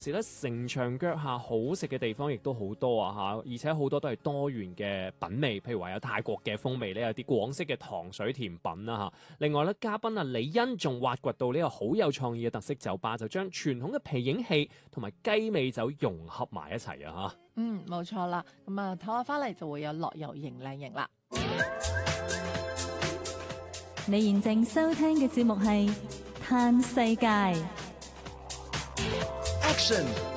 時咧城牆腳下好食嘅地方亦都好多啊嚇，而且好多都係多元嘅品味，譬如話有泰國嘅風味咧，有啲廣式嘅糖水甜品啦嚇。另外咧，嘉賓啊李欣仲挖掘到呢個好有創意嘅特色酒吧，就將傳統嘅皮影戲同埋雞尾酒融合埋一齊啊嚇。 冇錯啦。咁啊，唞下翻嚟就會有樂遊型靚型啦。 你現正收聽嘅節目係《嘆世界》。 Action